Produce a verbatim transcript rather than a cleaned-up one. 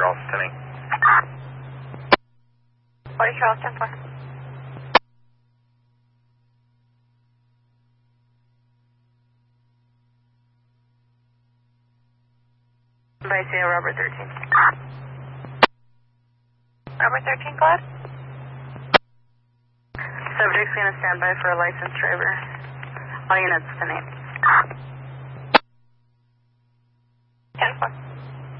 Charleston, ten eight. What is Charleston for? By Sierra Robert thirteen. Robert thirteen, go ahead. Subject's going to stand by for a licensed driver. All units, ten eight.